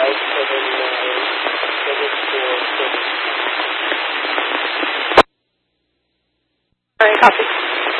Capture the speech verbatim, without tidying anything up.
five seven nine seven four seven. All right, copy.